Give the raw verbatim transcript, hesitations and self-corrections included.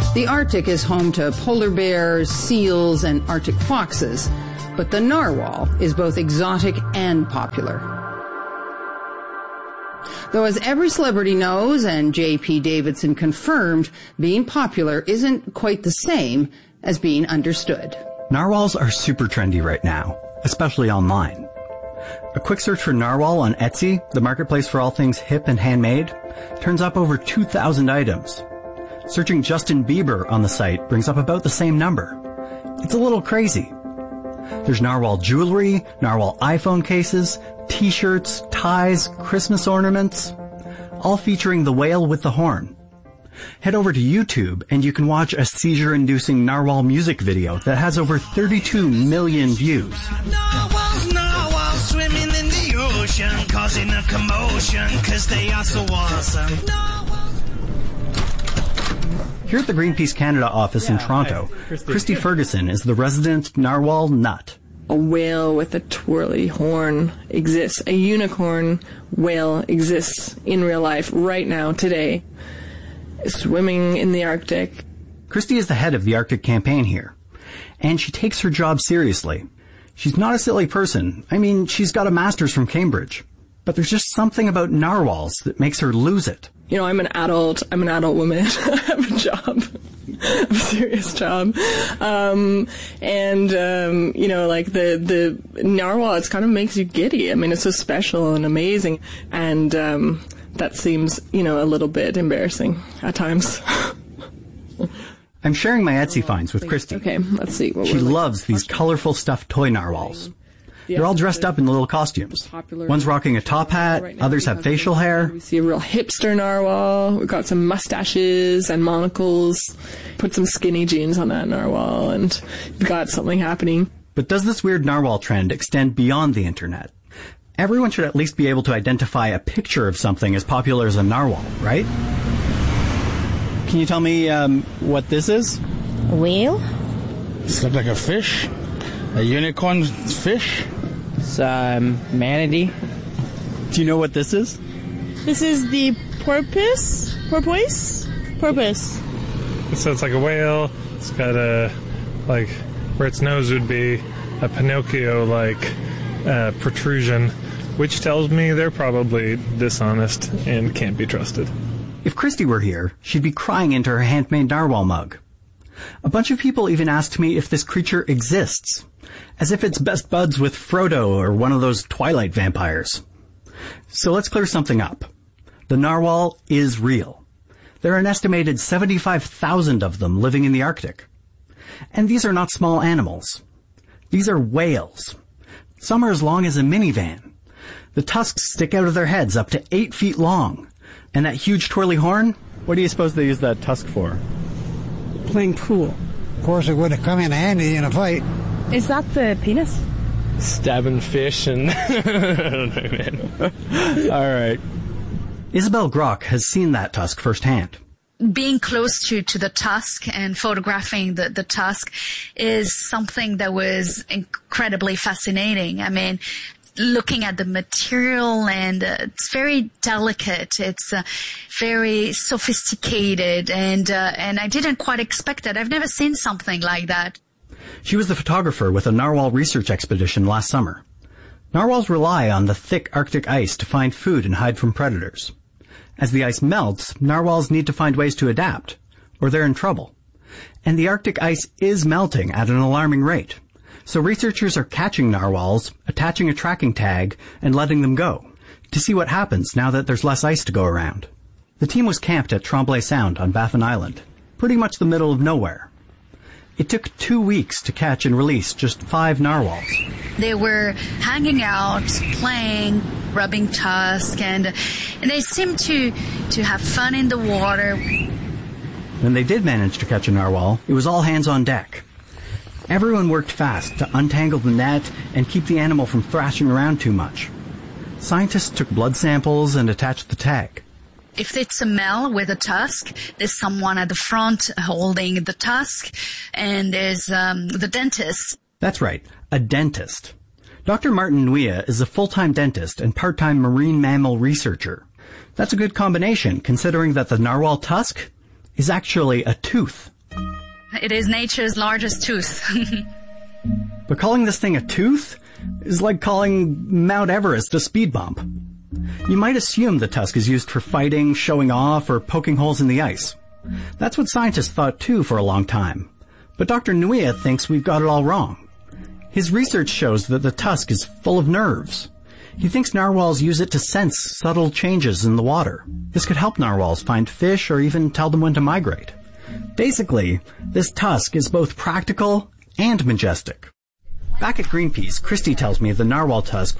The Arctic is home to polar bears, seals, and Arctic foxes, but the narwhal is both exotic and popular. Though as every celebrity knows, and J P Davidson confirmed, being popular isn't quite the same as being understood. Narwhals are super trendy right now, especially online. A quick search for narwhal on Etsy, the marketplace for all things hip and handmade, turns up over two thousand items. Searching Justin Bieber on the site brings up about the same number. It's a little crazy. There's narwhal jewelry, narwhal iPhone cases, t-shirts, ties, Christmas ornaments, all featuring the whale with the horn. Head over to YouTube and you can watch a seizure-inducing narwhal music video that has over thirty-two million views. Narwhals, narwhals swimming in the ocean, causing a commotion, cause they are so awesome. Here at the Greenpeace Canada office yeah, in Toronto, hi, Christy. Christy Ferguson is the resident narwhal nut. A whale with a twirly horn exists. A unicorn whale exists in real life right now, today, swimming in the Arctic. Christy is the head of the Arctic campaign here, and she takes her job seriously. She's not a silly person. I mean, she's got a master's from Cambridge. But there's just something about narwhals that makes her lose it. You know, I'm an adult. I'm an adult woman. I have a job, a serious job. Um, and, um, you know, like the, the narwhal, it kind of makes you giddy. I mean, it's so special and amazing. And, um, that seems, you know, a little bit embarrassing at times. I'm sharing my Etsy finds with Christy. Okay, let's see. What she like loves these colorful stuffed toy narwhals. They're all dressed up in little costumes. One's rocking a top hat, others have facial hair. We see a real hipster narwhal. We've got some mustaches and monocles. Put some skinny jeans on that narwhal, and we've got something happening. But does this weird narwhal trend extend beyond the internet? Everyone should at least be able to identify a picture of something as popular as a narwhal, right? Can you tell me um, what this is? A whale? This looks like a fish. A unicorn fish. It's um, manatee. Do you know what this is? This is the porpoise? Porpoise? Porpoise. So it's like a whale. It's got a, like, where its nose would be, a Pinocchio-like uh, protrusion, which tells me they're probably dishonest and can't be trusted. If Christy were here, she'd be crying into her handmade narwhal mug. A bunch of people even asked me if this creature exists, as if it's best buds with Frodo or one of those Twilight vampires. So let's clear something up. The narwhal is real. There are an estimated seventy-five thousand of them living in the Arctic. And these are not small animals. These are whales. Some are as long as a minivan. The tusks stick out of their heads up to eight feet long. And that huge twirly horn? What do you suppose they use that tusk for? Playing pool. Of course, it would have come in handy in a fight. Is that the penis? Stabbing fish and... I don't know, man. All right. Isabel Grock has seen that tusk firsthand. Being close to, to the tusk and photographing the, the tusk is something that was incredibly fascinating. I mean, looking at the material, and uh, it's very delicate. It's uh, very sophisticated, and uh, and I didn't quite expect it. I've never seen something like that. She was the photographer with a narwhal research expedition last summer. Narwhals rely on the thick Arctic ice to find food and hide from predators. As the ice melts, narwhals need to find ways to adapt, or they're in trouble. And the Arctic ice is melting at an alarming rate. So researchers are catching narwhals, attaching a tracking tag, and letting them go, to see what happens now that there's less ice to go around. The team was camped at Tremblay Sound on Baffin Island, pretty much the middle of nowhere. It took two weeks to catch and release just five narwhals. They were hanging out, playing, rubbing tusk, and, and they seemed to, to have fun in the water. When they did manage to catch a narwhal, it was all hands on deck. Everyone worked fast to untangle the net and keep the animal from thrashing around too much. Scientists took blood samples and attached the tag. If it's a male with a tusk, there's someone at the front holding the tusk, and there's um, the dentist. That's right, a dentist. Doctor Martin Nguyen is a full-time dentist and part-time marine mammal researcher. That's a good combination, considering that the narwhal tusk is actually a tooth. It is nature's largest tooth. But calling this thing a tooth is like calling Mount Everest a speed bump. You might assume the tusk is used for fighting, showing off, or poking holes in the ice. That's what scientists thought too for a long time. But Doctor Nuia thinks we've got it all wrong. His research shows that the tusk is full of nerves. He thinks narwhals use it to sense subtle changes in the water. This could help narwhals find fish or even tell them when to migrate. Basically, this tusk is both practical and majestic. Back at Greenpeace, Christy tells me the narwhal tusk